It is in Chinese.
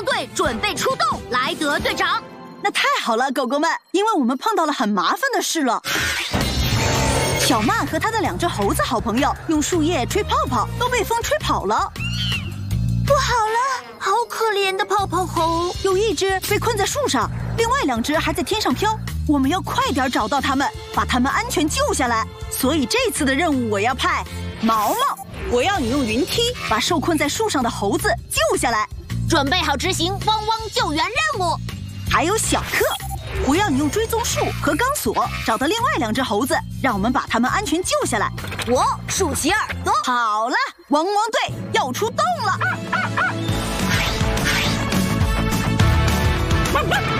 汪队准备出动，莱德队长。 那太好了，狗狗们，因为我们碰到了很麻烦的事了。小曼和他的2只猴子好朋友用树叶吹泡泡，都被风吹跑了。 不好了，好可怜的泡泡猴， 有1只被困在树上，另外2只还在天上飘。我们要快点找到他们，把他们安全救下来。所以这次的任务我要派毛毛，我要你用云梯把受困在树上的猴子救下来。 准备好执行汪汪救援任务。 还有小克，我要你用追踪术和钢索找到另外2只猴子，让我们把他们安全救下来。 我竖起耳朵。 好了，汪汪队要出动了。